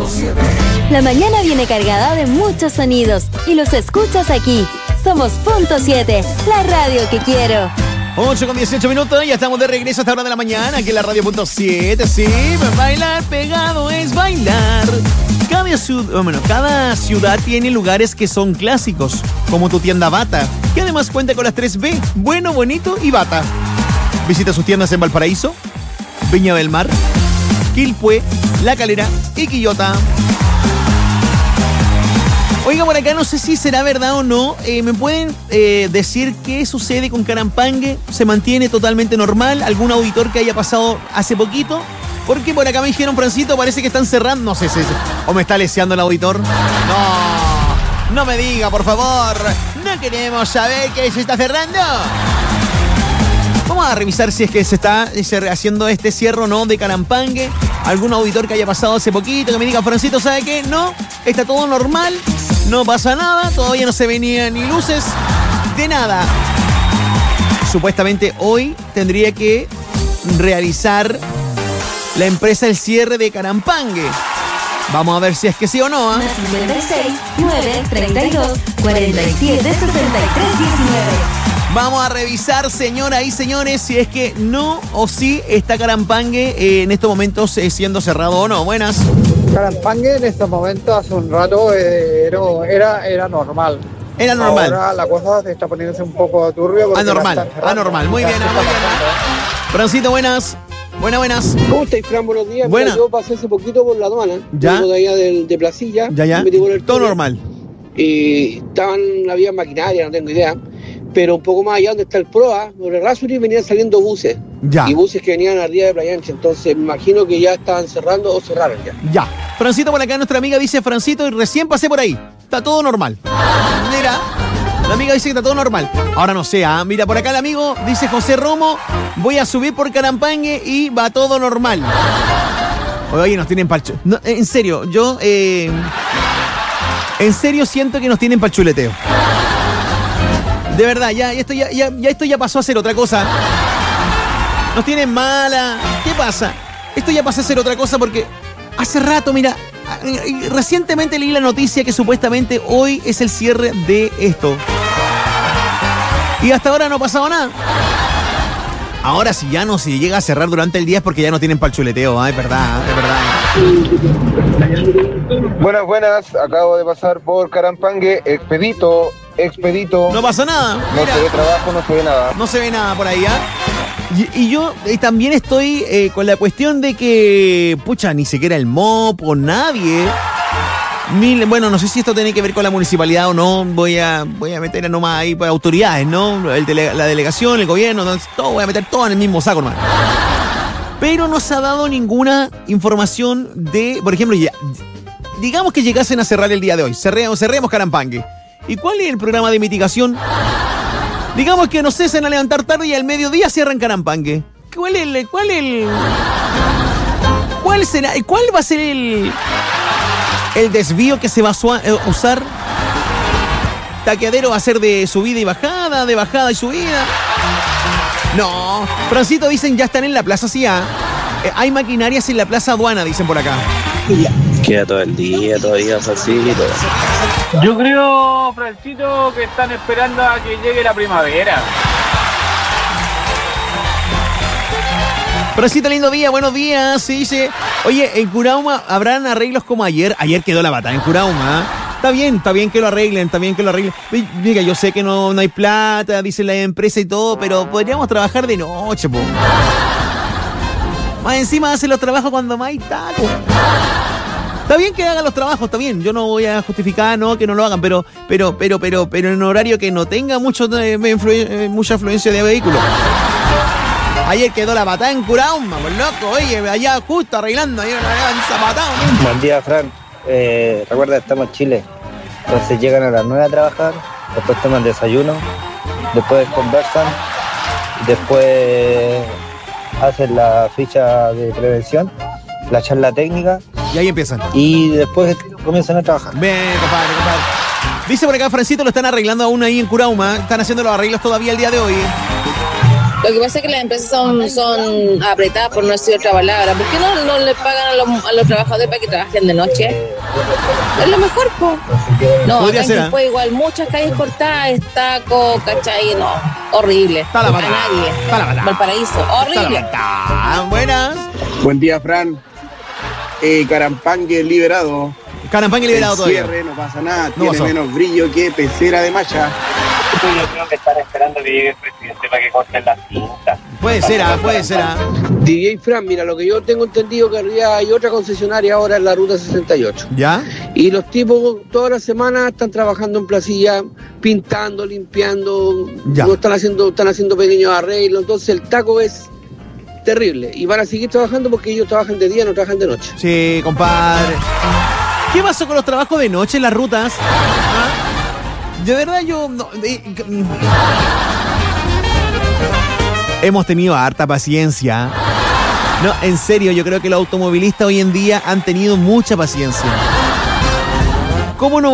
La mañana viene cargada de muchos sonidos y los escuchas aquí. Somos Punto 7, la radio que quiero. 8:18, ya estamos de regreso a esta hora de la mañana aquí en la radio Punto 7. Sí, bailar pegado es bailar. Cada ciudad tiene lugares que son clásicos, como tu tienda Bata, que además cuenta con las 3B, bueno, bonito y Bata. Visita sus tiendas en Valparaíso, Viña del Mar, Quilpué, La Calera y Quillota. Oiga, por acá no sé si será verdad o no. ¿Me pueden decir qué sucede con Carampangue? ¿Se mantiene totalmente normal? ¿Algún auditor que haya pasado hace poquito? Porque por acá me dijeron, Francito, parece que están cerrando. No sé si... ¿O me está leseando el auditor? No me diga, por favor. No queremos saber que se está cerrando. Vamos a revisar si es que se está haciendo este cierre o no de Carampangue. Algún auditor que haya pasado hace poquito, que me diga, Francito, ¿sabe qué? No, está todo normal, no pasa nada, todavía no se venían ni luces de nada. Supuestamente hoy tendría que realizar la empresa el cierre de Carampangue. Vamos a ver si es que sí o no. 56 932 47 63 19. Vamos a revisar, señoras y señores, si es que no o sí está Carampangue en estos momentos siendo cerrado o no. Buenas. Carampangue en estos momentos, hace un rato, era normal. Era normal. Ahora la cosa se está poniéndose un poco turbio. Anormal. Muy bien. Francito, buenas. Buenas. ¿Cómo estáis, Fran? Buenos días. Buena. Mira, yo pasé hace poquito por la aduana. ¿Ya? De allá de Placilla. Ya. Me metí por el Todo túnel. normal. Y había maquinaria, no tengo idea. Pero un poco más allá donde está el PROA, por el Rasuri venían saliendo buses. Ya. Y buses que venían arriba de Playa Ancha. Entonces me imagino que ya estaban cerrando o cerraron ya. Ya. Francito, por acá nuestra amiga dice, Francito, y recién pasé por ahí. Está todo normal. Mira, la amiga dice que está todo normal. Ahora no sé, mira, por acá el amigo dice José Romo, voy a subir por Carampangue y va todo normal. Oye, nos tienen palcho. No, en serio, yo en serio siento que nos tienen pa'l chuleteo. De verdad, esto ya pasó a ser otra cosa. Nos tienen mala. ¿Qué pasa? Esto ya pasó a ser otra cosa porque hace rato, mira, recientemente leí la noticia que supuestamente hoy es el cierre de esto. Y hasta ahora no ha pasado nada. Ahora si ya no se llega a cerrar durante el día es porque ya no tienen pa'l chuleteo, es verdad. Buenas, acabo de pasar por Carampangue, expedito. No pasa nada. No se ve trabajo, no se ve nada. No se ve nada por ahí, Y yo también estoy con la cuestión de que, ni siquiera el MOP o nadie. Bueno, no sé si esto tiene que ver con la municipalidad o no. Voy a meter nomás ahí por autoridades, ¿no? La delegación, el gobierno, todo, voy a meter todo en el mismo saco, hermano. Pero no se ha dado ninguna información de, por ejemplo, digamos que llegasen a cerrar el día de hoy. Cerremos Carampangue. ¿Y cuál es el programa de mitigación? Digamos que nos cesen a levantar tarde y al mediodía cierran Carampangue. ¿Cuál va a ser el desvío que se va a usar? ¿Taqueadero va a ser de subida y bajada, de bajada y subida? No. Francito, dicen ya están en la plaza, sí, hay maquinarias en la plaza aduana, dicen por acá. Queda todo el día, todavía Salsito. Yo creo, Francito, que están esperando a que llegue la primavera. Francito, lindo día, buenos días. Sí, dice, oye, en Curauma habrán arreglos como ayer. Ayer quedó la bata en Curauma. Está bien que lo arreglen, Mira, yo sé que no hay plata, dice la empresa y todo, pero podríamos trabajar de noche, po. Más encima hacen los trabajos cuando más hay taco. Está bien que hagan los trabajos, está bien. Yo no voy a justificar, no, que no lo hagan, pero en horario que no tenga mucha afluencia de vehículos. Ayer quedó la patada en Curauma, por loco, oye, allá justo arreglando, ahí en Zapatao. Buen día, Fran. Recuerda, estamos en Chile. Entonces llegan a las 9 a trabajar, después toman desayuno, después conversan, después hacen la ficha de prevención, la charla técnica. Y ahí empiezan. Y después comienzan a trabajar. Bien, compadre. Dice por acá, Francito, lo están arreglando aún ahí en Curauma. Están haciendo los arreglos todavía el día de hoy. Lo que pasa es que las empresas son apretadas, por no decir otra palabra. ¿Por qué no le pagan a los trabajadores para que trabajen de noche? Es lo mejor, po. No, acá en Quilpué igual, muchas calles cortadas, estaco, ¿cachai? No, horrible. Está la patada. A nadie. Está la patada. Valparaíso, horrible. Buenas. Buen día, Fran. Carampangue liberado. Carampangue liberado todavía. Cierre, no pasa nada. No Tiene pasó. menos brillo que pecera de malla. Yo creo que están esperando que llegue el presidente para que corten las cintas. Puede ser. DJ Fran, mira, lo que yo tengo entendido que arriba hay otra concesionaria ahora en la ruta 68. ¿Ya? Y los tipos todas las semanas están trabajando en Placilla, pintando, limpiando, Ya. no están haciendo pequeños arreglos, entonces el taco es terrible. Y van a seguir trabajando porque ellos trabajan de día, no trabajan de noche. Sí, compadre. ¿Qué pasó con los trabajos de noche en las rutas? ¿Ah? De verdad yo... Hemos tenido harta paciencia. No, en serio, yo creo que los automovilistas hoy en día han tenido mucha paciencia. ¿Cómo no